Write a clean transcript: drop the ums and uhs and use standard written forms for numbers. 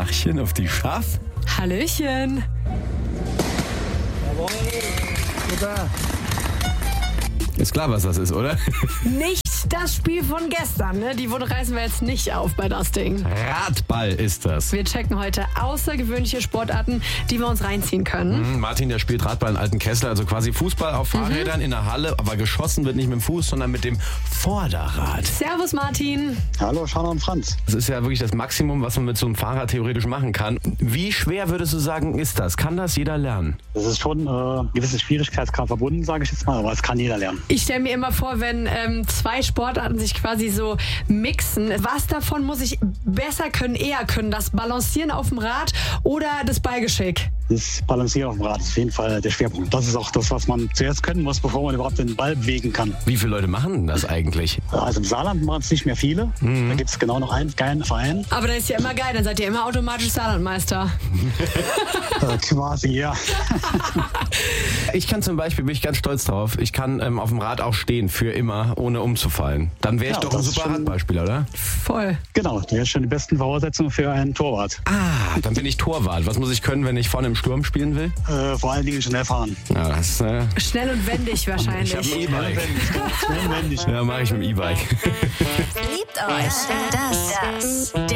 Tachchen auf die Schaf. Hallöchen. Jawohl, super. Ist klar, was das ist, oder? Nicht das Spiel von gestern, ne? Die Wunde reißen wir jetzt nicht auf bei das Ding. Radball ist das. Wir checken heute außergewöhnliche Sportarten, die wir uns reinziehen können. Martin, der spielt Radball in Altenkessel, also quasi Fußball auf Fahrrädern in der Halle, aber geschossen wird nicht mit dem Fuß, sondern mit dem Vorderrad. Servus Martin. Hallo, Schanner und Franz. Das ist ja wirklich das Maximum, was man mit so einem Fahrrad theoretisch machen kann. Wie schwer würdest du sagen, ist das? Kann das jeder lernen? Das ist schon gewisse Schwierigkeitsgrad verbunden, sage ich jetzt mal, aber es kann jeder lernen. Ich stelle mir immer vor, wenn zwei Sportarten sich quasi so mixen, was davon muss ich besser können, eher können? Das Balancieren auf dem Rad oder das Ballgeschick? Das Balancieren auf dem Rad ist auf jeden Fall der Schwerpunkt. Das ist auch das, was man zuerst können muss, bevor man überhaupt den Ball bewegen kann. Wie viele Leute machen denn das eigentlich? Also im Saarland machen es nicht mehr viele. Da gibt es genau noch einen geilen Verein. Aber das ist ja immer geil, dann seid ihr immer automatisch Saarlandmeister. Quasi, ja. Ich kann zum Beispiel, bin ich ganz stolz drauf, ich kann auf dem Rad auch stehen, für immer, ohne umzufallen. Dann wäre ich Ja, doch ein das ist super schon- Radballspieler, oder? Voll. Genau, das ist schon die besten Voraussetzungen für einen Torwart. Ah, dann bin ich Torwart. Was muss ich können, wenn ich vorne im Sturm spielen will? Vor allen Dingen schnell fahren. Ja, das Schnell und wendig wahrscheinlich. ich habe ein E-Bike. Schnell wendig. Ja, mache ich mit dem E-Bike. Liebt euch. Das